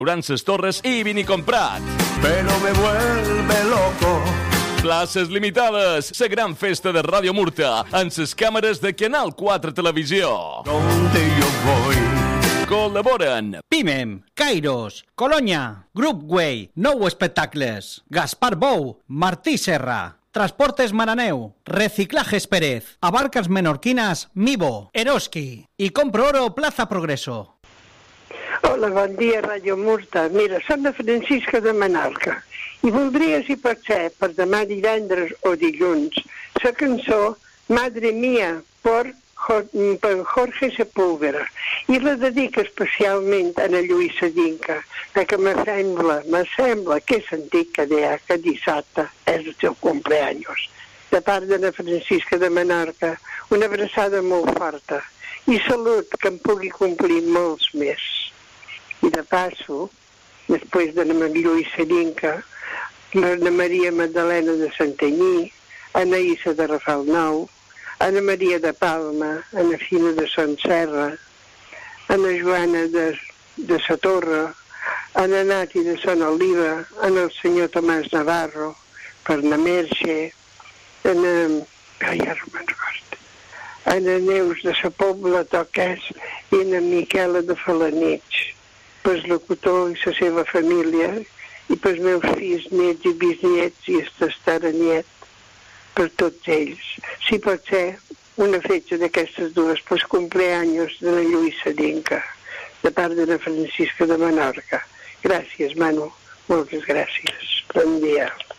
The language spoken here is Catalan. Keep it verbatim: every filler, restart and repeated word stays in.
Durances Torres y Vinicomprat. Pero me vuelve loco. Places limitades. La gran festa de Ràdio Murta amb les càmeres de Canal quatre Televisió. Donde yo voy. Col·laboren Pimem, Kairos, Colonya, Groupway, Nou Espectacles, Gaspar Bou, Martí Serra, Transportes Maraneu, Reciclajes Pérez, Abarcas Menorquinas, Mivo, Eroski i Compro Oro Plaza Progreso. Hola, bon dia, Ràdio Murta. Mira, som de Francisca de Menorca i voldria, si pot ser, per demà divendres o dilluns, la cançó Madre Mía per, per Jorge Sepúlveda i la dedico especialment a la Lluïsa Dinca, perquè me sembla, me sembla que he sentit que deia que dissabte és el seu cumpleaños. De part de la Francisca de Menorca, una abraçada molt forta i salut, que em pugui complir molts més. I de passo, després de la Lluïsa Dinca, la Maria Magdalena de Santanyí, Anaïssa de Rafelnou, Ana Maria de Palma, Ana Fina de Son Serra, Ana Joana de, de Sa Torre, Ana Nati de Son Oliva, Ana el senyor Tomàs Navarro, per Ana Merche, Ana... Ai, ara me'n recordo. Ana Neus de Sa Pobla Toquès i Ana Miquela de Falanich, pels locutor i la seva família, i pels meus fills, nets i bisniets i estaraniet, per tots ells. Si pot ser, una fetge d'aquestes dues, pels cumpleaños de la Lluïsa Dinca, de part de la Francisca de Menorca. Gràcies, Manu. Moltes gràcies. Bon dia.